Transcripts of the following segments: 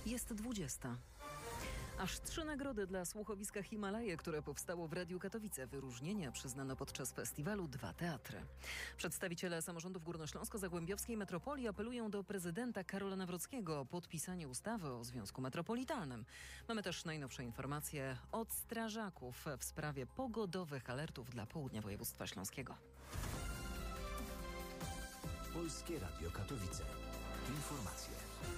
Jest 20. Aż 3 nagrody dla słuchowiska Himalaje, które powstało w Radiu Katowice. Wyróżnienia przyznano podczas festiwalu 2 teatry. Przedstawiciele samorządów górnośląsko-zagłębiowskiej metropolii apelują do prezydenta Karola Nawrockiego o podpisanie ustawy o Związku Metropolitalnym. Mamy też najnowsze informacje od strażaków w sprawie pogodowych alertów dla południa województwa śląskiego. Polskie Radio Katowice. Informacje.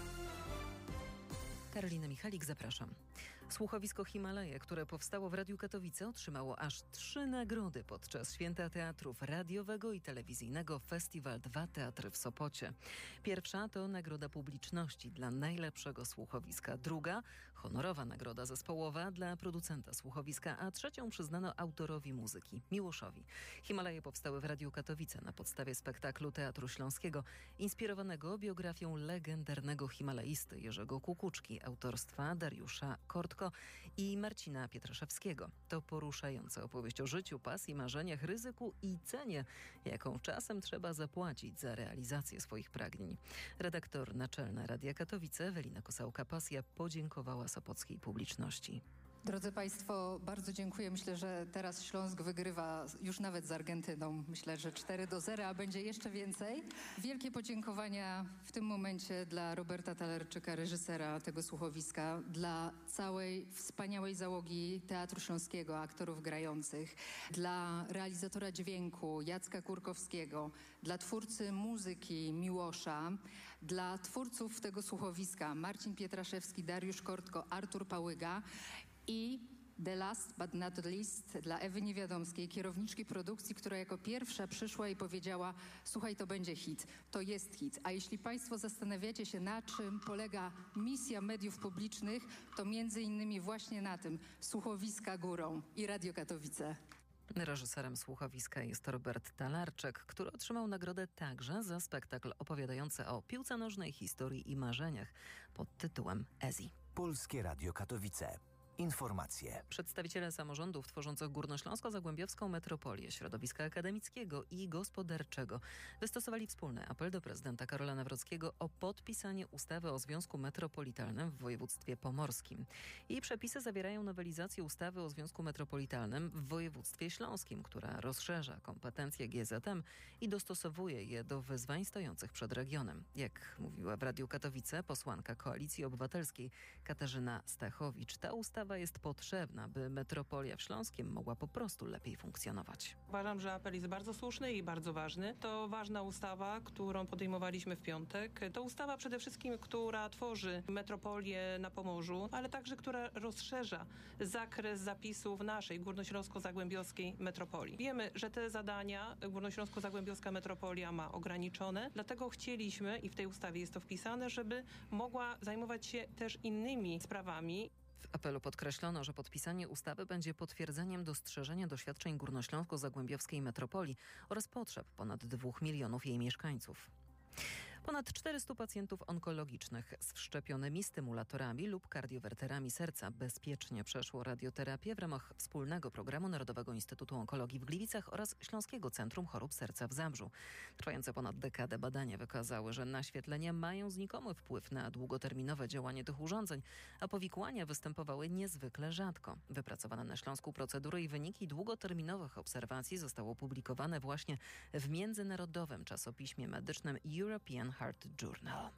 Karolina Michalik, zapraszam. Słuchowisko Himalaje, które powstało w Radiu Katowice, otrzymało aż 3 nagrody podczas Święta Teatrów Radiowego i Telewizyjnego Festiwal 2 Teatry w Sopocie. Pierwsza to nagroda publiczności dla najlepszego słuchowiska. Druga, honorowa nagroda zespołowa dla producenta słuchowiska, a trzecią przyznano autorowi muzyki, Miłoszowi. Himalaje powstały w Radiu Katowice na podstawie spektaklu Teatru Śląskiego, inspirowanego biografią legendarnego himalaisty Jerzego Kukuczki, autorstwa Dariusza Kortko i Marcina Pietraszewskiego. To poruszająca opowieść o życiu, pasji, marzeniach, ryzyku i cenie, jaką czasem trzeba zapłacić za realizację swoich pragnień. Redaktor naczelna Radia Katowice Ewelina Kosałka-Pasja podziękowała sopockiej publiczności. Drodzy Państwo, bardzo dziękuję. Myślę, że teraz Śląsk wygrywa już nawet z Argentyną. Myślę, że 4-0, a będzie jeszcze więcej. Wielkie podziękowania w tym momencie dla Roberta Talerczyka, reżysera tego słuchowiska, dla całej wspaniałej załogi Teatru Śląskiego, aktorów grających, dla realizatora dźwięku Jacka Kurkowskiego, dla twórcy muzyki Miłosza, dla twórców tego słuchowiska Marcin Pietraszewski, Dariusz Kortko, Artur Pałyga i the last but not least dla Ewy Niewiadomskiej, kierowniczki produkcji, która jako pierwsza przyszła i powiedziała: słuchaj, to będzie hit, to jest hit. A jeśli Państwo zastanawiacie się, na czym polega misja mediów publicznych, to między innymi właśnie na tym: słuchowiska górą i Radio Katowice. Reżyserem słuchowiska jest Robert Talarczyk, który otrzymał nagrodę także za spektakl opowiadający o piłce nożnej, historii i marzeniach pod tytułem Ezi. Polskie Radio Katowice. Informacje. Przedstawiciele samorządów tworzących Górnośląsko-Zagłębiowską metropolię, środowiska akademickiego i gospodarczego wystosowali wspólny apel do prezydenta Karola Nawrockiego o podpisanie ustawy o Związku Metropolitalnym w województwie pomorskim. Jej przepisy zawierają nowelizację ustawy o Związku Metropolitalnym w województwie śląskim, która rozszerza kompetencje GZM i dostosowuje je do wyzwań stojących przed regionem. Jak mówiła w Radiu Katowice posłanka Koalicji Obywatelskiej Katarzyna Stachowicz, ta ustawa jest potrzebna, by metropolia w Śląskiem mogła po prostu lepiej funkcjonować. Uważam, że apel jest bardzo słuszny i bardzo ważny. To ważna ustawa, którą podejmowaliśmy w piątek. To ustawa przede wszystkim, która tworzy metropolię na Pomorzu, ale także która rozszerza zakres zapisów naszej górnośląsko-zagłębiowskiej metropolii. Wiemy, że te zadania górnośląsko-zagłębiowska metropolia ma ograniczone, dlatego chcieliśmy, i w tej ustawie jest to wpisane, żeby mogła zajmować się też innymi sprawami. W apelu podkreślono, że podpisanie ustawy będzie potwierdzeniem dostrzeżenia doświadczeń górnośląsko-zagłębiowskiej metropolii oraz potrzeb ponad 2 milionów jej mieszkańców. Ponad 400 pacjentów onkologicznych z wszczepionymi stymulatorami lub kardiowerterami serca bezpiecznie przeszło radioterapię w ramach wspólnego programu Narodowego Instytutu Onkologii w Gliwicach oraz Śląskiego Centrum Chorób Serca w Zabrzu. Trwające ponad dekadę badania wykazały, że naświetlenia mają znikomy wpływ na długoterminowe działanie tych urządzeń, a powikłania występowały niezwykle rzadko. Wypracowane na Śląsku procedury i wyniki długoterminowych obserwacji zostały opublikowane właśnie w międzynarodowym czasopiśmie medycznym European Heart Journal.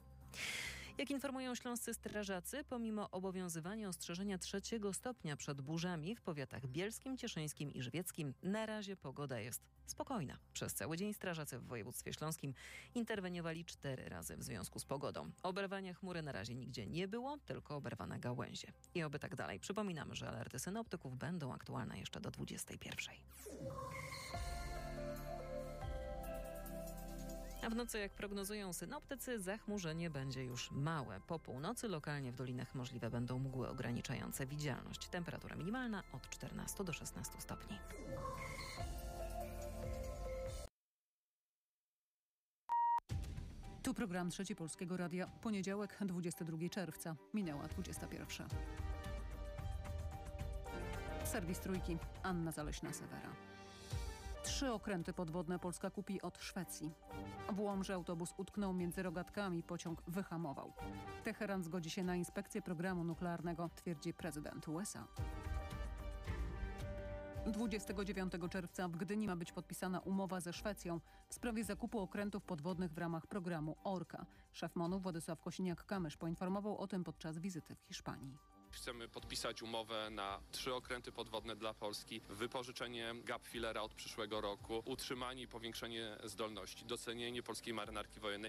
Jak informują śląscy strażacy, pomimo obowiązywania ostrzeżenia 3 stopnia przed burzami w powiatach bielskim, cieszyńskim i żywieckim, na razie pogoda jest spokojna. Przez cały dzień strażacy w województwie śląskim interweniowali 4 razy w związku z pogodą. Oberwania chmury na razie nigdzie nie było, tylko oberwane gałęzie. I oby tak dalej. Przypominamy, że alerty synoptyków będą aktualne jeszcze do 21. A w nocy, jak prognozują synoptycy, zachmurzenie będzie już małe. Po północy lokalnie w dolinach możliwe będą mgły ograniczające widzialność. Temperatura minimalna od 14 do 16 stopni. Tu program Trzeci Polskiego Radia. Poniedziałek, 22 czerwca. Minęła 21. Serwis Trójki. Anna Zaleśna-Sewera. 3 okręty podwodne Polska kupi od Szwecji. W Łomży autobus utknął między rogatkami, pociąg wyhamował. Teheran zgodzi się na inspekcję programu nuklearnego, twierdzi prezydent USA. 29 czerwca w Gdyni ma być podpisana umowa ze Szwecją w sprawie zakupu okrętów podwodnych w ramach programu ORCA. Szef MON-u Władysław Kosiniak-Kamysz poinformował o tym podczas wizyty w Hiszpanii. Chcemy podpisać umowę na 3 okręty podwodne dla Polski, wypożyczenie gap-fillera od przyszłego roku, utrzymanie i powiększenie zdolności, docenienie polskiej marynarki wojennej.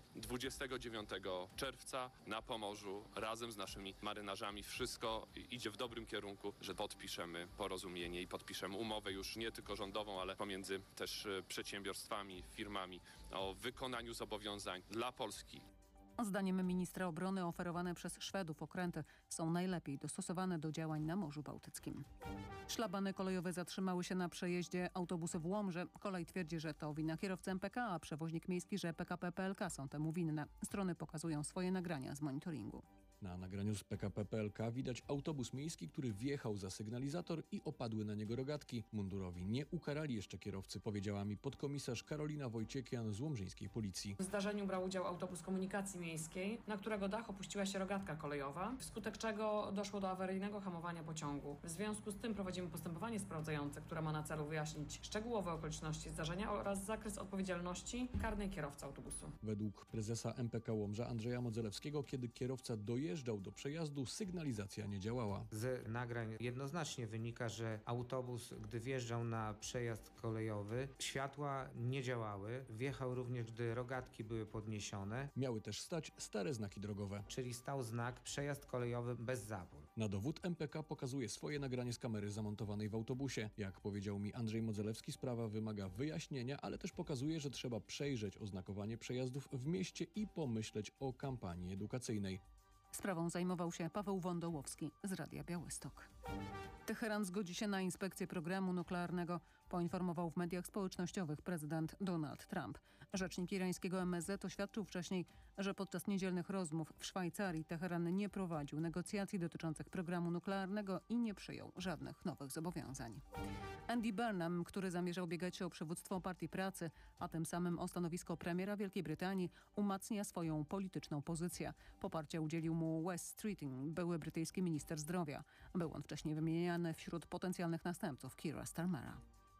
29 czerwca na Pomorzu razem z naszymi marynarzami wszystko idzie w dobrym kierunku, że podpiszemy porozumienie i podpiszemy umowę już nie tylko rządową, ale pomiędzy też przedsiębiorstwami, firmami o wykonaniu zobowiązań dla Polski. Zdaniem ministra obrony oferowane przez Szwedów okręty są najlepiej dostosowane do działań na Morzu Bałtyckim. Szlabany kolejowe zatrzymały się na przejeździe autobusu w Łomży. Kolej twierdzi, że to wina kierowcy MPK, a przewoźnik miejski, że PKP PLK są temu winne. Strony pokazują swoje nagrania z monitoringu. Na nagraniu z PKP PLK widać autobus miejski, który wjechał za sygnalizator i opadły na niego rogatki. Mundurowi nie ukarali jeszcze kierowcy, powiedziała mi podkomisarz Karolina Wojciekian z łomżyńskiej policji. W zdarzeniu brał udział autobus komunikacji miejskiej, na którego dach opuściła się rogatka kolejowa, wskutek czego doszło do awaryjnego hamowania pociągu. W związku z tym prowadzimy postępowanie sprawdzające, które ma na celu wyjaśnić szczegółowe okoliczności zdarzenia oraz zakres odpowiedzialności karnej kierowcy autobusu. Według prezesa MPK Łomża Andrzeja Modzelewskiego, kiedy kierowca dojeżdżał do przejazdu, sygnalizacja nie działała. Z nagrań jednoznacznie wynika, że autobus, gdy wjeżdżał na przejazd kolejowy, światła nie działały. Wjechał również, gdy rogatki były podniesione. Miały też stać stare znaki drogowe. Czyli stał znak przejazd kolejowy bez zapór. Na dowód MPK pokazuje swoje nagranie z kamery zamontowanej w autobusie. Jak powiedział mi Andrzej Modzelewski, sprawa wymaga wyjaśnienia, ale też pokazuje, że trzeba przejrzeć oznakowanie przejazdów w mieście i pomyśleć o kampanii edukacyjnej. Sprawą zajmował się Paweł Wądołowski z Radia Białystok. Teheran zgodzi się na inspekcję programu nuklearnego, poinformował w mediach społecznościowych prezydent Donald Trump. Rzecznik irańskiego MSZ oświadczył wcześniej, że podczas niedzielnych rozmów w Szwajcarii Teheran nie prowadził negocjacji dotyczących programu nuklearnego i nie przyjął żadnych nowych zobowiązań. Andy Burnham, który zamierzał biegać się o przywództwo Partii Pracy, a tym samym o stanowisko premiera Wielkiej Brytanii, umacnia swoją polityczną pozycję. Poparcia udzielił mu Wes Streeting, były brytyjski minister zdrowia. Był on wcześniej wymieniany wśród potencjalnych następców Keira Starmera.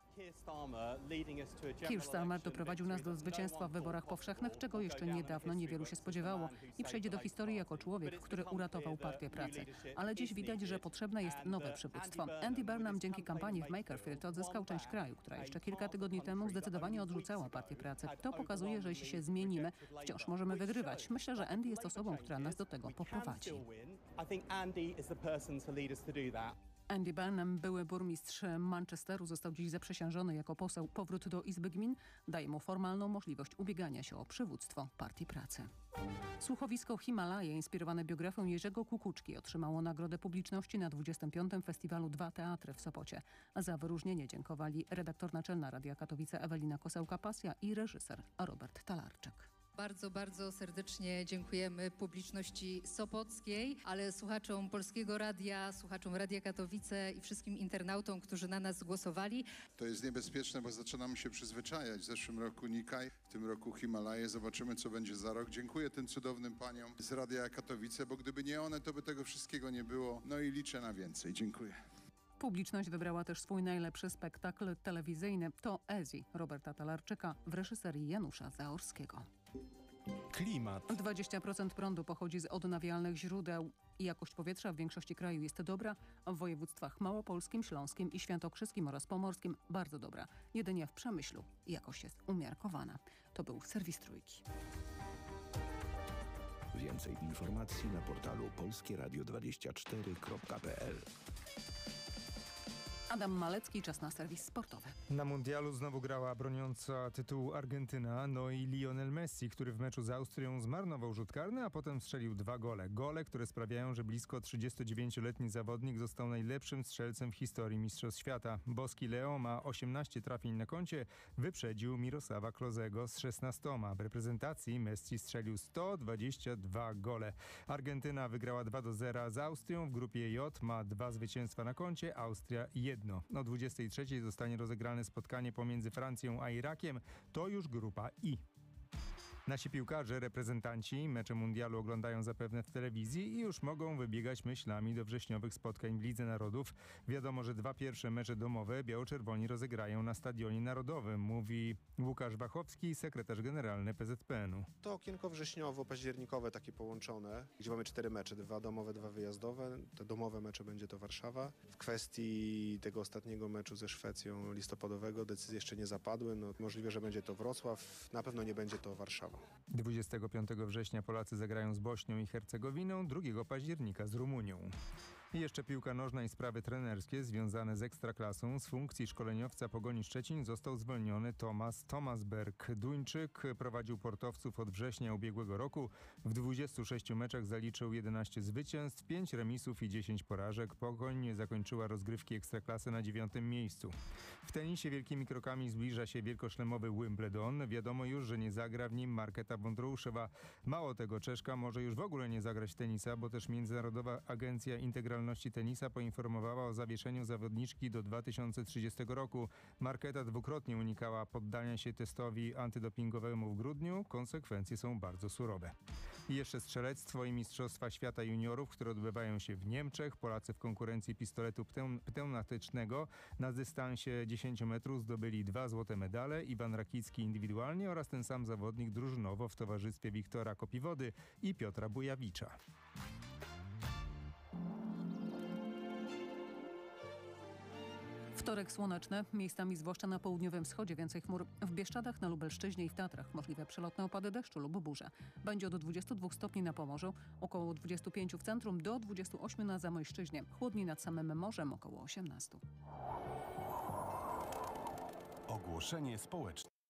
Keir Starmer doprowadził nas do zwycięstwa w wyborach powszechnych, czego jeszcze niedawno niewielu się spodziewało i przejdzie do historii jako człowiek, który uratował Partię Pracy. Ale dziś widać, że potrzebne jest nowe przywództwo. Andy Burnham dzięki kampanii w Makerfield odzyskał część kraju, która jeszcze kilka tygodni temu zdecydowanie odrzucała Partię Pracy. To pokazuje, że jeśli się zmienimy, wciąż możemy wygrywać. Myślę, że Andy jest osobą, która nas do tego poprowadzi. Andy Burnham, były burmistrz Manchesteru, został dziś zaprzysiężony jako poseł. Powrót do Izby Gmin daje mu formalną możliwość ubiegania się o przywództwo Partii Pracy. Słuchowisko Himalaje, inspirowane biografią Jerzego Kukuczki, otrzymało nagrodę publiczności na 25. Festiwalu Dwa Teatry w Sopocie. Za wyróżnienie dziękowali redaktor naczelna Radia Katowice Ewelina Kosełka-Pasja i reżyser Robert Talarczyk. Bardzo, bardzo serdecznie dziękujemy publiczności sopockiej, ale słuchaczom Polskiego Radia, słuchaczom Radia Katowice i wszystkim internautom, którzy na nas głosowali. To jest niebezpieczne, bo zaczynamy się przyzwyczajać. W zeszłym roku Nikaj, w tym roku Himalaje. Zobaczymy, co będzie za rok. Dziękuję tym cudownym paniom z Radia Katowice, bo gdyby nie one, to by tego wszystkiego nie było. No i liczę na więcej. Dziękuję. Publiczność wybrała też swój najlepszy spektakl telewizyjny. To Ezi Roberta Talarczyka w reżyserii Janusza Zaorskiego. Klimat. 20% prądu pochodzi z odnawialnych źródeł. Jakość powietrza w większości kraju jest dobra, a w województwach małopolskim, śląskim i świętokrzyskim oraz pomorskim bardzo dobra. Jedynie w Przemyślu jakość jest umiarkowana. To był serwis Trójki. Więcej informacji na portalu polskieradio24.pl. Adam Malecki, czas na serwis sportowy. Na mundialu znowu grała broniąca tytułu Argentyna, no i Lionel Messi, który w meczu z Austrią zmarnował rzut karny, a potem strzelił 2 gole. Gole, które sprawiają, że blisko 39-letni zawodnik został najlepszym strzelcem w historii Mistrzostw Świata. Boski Leo ma 18 trafień na koncie, wyprzedził Mirosława Klozego z 16. W reprezentacji Messi strzelił 122 gole. Argentyna wygrała 2-0 z Austrią. W grupie J ma 2 zwycięstwa na koncie, Austria 1. jedno. O 23:00 zostanie rozegrane spotkanie pomiędzy Francją a Irakiem. To już grupa I. Nasi piłkarze, reprezentanci mecze mundialu oglądają zapewne w telewizji i już mogą wybiegać myślami do wrześniowych spotkań w Lidze Narodów. Wiadomo, że 2 pierwsze mecze domowe biało-czerwoni rozegrają na Stadionie Narodowym, mówi Łukasz Wachowski, sekretarz generalny PZPN-u. To okienko wrześniowo-październikowe takie połączone, gdzie mamy 4 mecze, 2 domowe, 2 wyjazdowe. Te domowe mecze będzie to Warszawa. W kwestii tego ostatniego meczu ze Szwecją listopadowego decyzje jeszcze nie zapadły. Możliwe, że będzie to Wrocław, na pewno nie będzie to Warszawa. 25 września Polacy zagrają z Bośnią i Hercegowiną, 2 października z Rumunią. I jeszcze piłka nożna i sprawy trenerskie związane z Ekstraklasą. Z funkcji szkoleniowca Pogoni Szczecin został zwolniony Thomas Berg. Duńczyk prowadził portowców od września ubiegłego roku. W 26 meczach zaliczył 11 zwycięstw, 5 remisów i 10 porażek. Pogoń zakończyła rozgrywki Ekstraklasy na 9. miejscu. W tenisie wielkimi krokami zbliża się wielkoszlemowy Wimbledon. Wiadomo już, że nie zagra w nim Marketa Wondrouszewa. Mało tego, Czeszka może już w ogóle nie zagrać tenisa, bo też Międzynarodowa Agencja Integralności Tenisa poinformowała o zawieszeniu zawodniczki do 2030 roku. Marketa dwukrotnie unikała poddania się testowi antydopingowemu w grudniu. Konsekwencje są bardzo surowe. I jeszcze strzelectwo i Mistrzostwa Świata Juniorów, które odbywają się w Niemczech. Polacy w konkurencji pistoletu pneumatycznego na dystansie 10 metrów zdobyli 2 złote medale. Iwan Rakicki indywidualnie oraz ten sam zawodnik drużynowo w towarzystwie Wiktora Kopiwody i Piotra Bujawicza. Wtorek słoneczny, miejscami zwłaszcza na południowym wschodzie więcej chmur. W Bieszczadach, na Lubelszczyźnie i w Tatrach możliwe przelotne opady deszczu lub burze. Będzie od 22 stopni na Pomorzu, około 25 w centrum, do 28 na Zamojszczyźnie. Chłodniej nad samym morzem, około 18. Ogłoszenie społeczne.